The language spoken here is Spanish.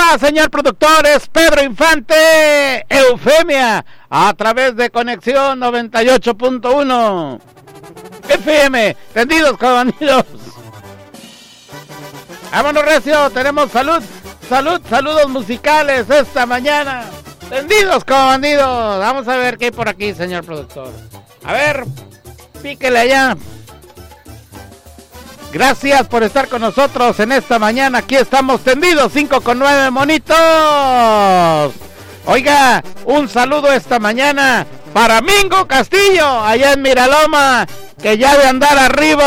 está, señor productor? Es Pedro Infante, Eufemia, a través de Conexión 98.1 FM, tendidos como bandidos. Vámonos, recio, tenemos saludos musicales esta mañana, tendidos como bandidos. Vamos a ver qué hay por aquí, señor productor. A ver, píquele allá. Gracias por estar con nosotros en esta mañana. Aquí estamos tendidos, 5:09, monitos. Oiga, un saludo esta mañana para Mingo Castillo, allá en Miraloma, que ya de andar arriba